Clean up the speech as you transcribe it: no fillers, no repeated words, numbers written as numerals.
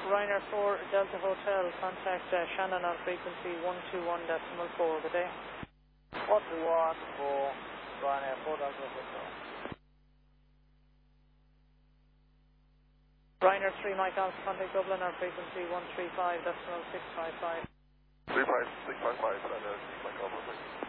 Ryanair 4 Delta Hotel, contact Shannon on frequency 121.4. Good day. 41 for Ryanair 4 Delta Hotel. Ryanair 3 Mike Alpha, contact Dublin on frequency 135.655. 35655, Ryanair 3 Mike Alpha.